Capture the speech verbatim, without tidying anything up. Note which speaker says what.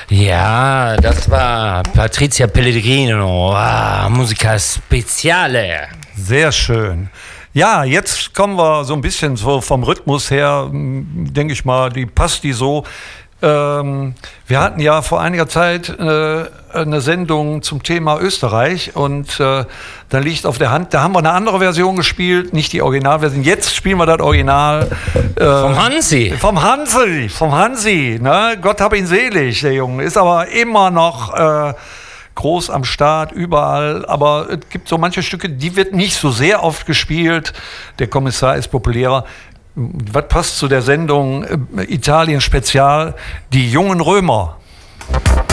Speaker 1: Ja, das war Patrizia Pellegrino, ah, Musica Speziale.
Speaker 2: Sehr schön. Ja, jetzt kommen wir so ein bisschen so vom Rhythmus her, denke ich mal, die passt die so. Ähm, wir hatten ja vor einiger Zeit äh, eine Sendung zum Thema Österreich und äh, da liegt auf der Hand, da haben wir eine andere Version gespielt, nicht die Originalversion. Jetzt spielen wir das Original. Äh,
Speaker 1: Vom Hansi.
Speaker 2: Vom Hansi, vom Hansi. Ne? Gott hab ihn selig, der Junge. Ist aber immer noch äh, groß am Start, überall. Aber es gibt so manche Stücke, die wird nicht so sehr oft gespielt. Der Kommissar ist populärer. Was passt zu der Sendung äh, Italien Spezial? Die jungen Römer.